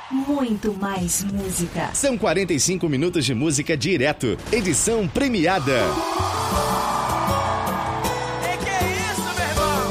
muito mais música. São 45 minutos de música direto. Edição premiada.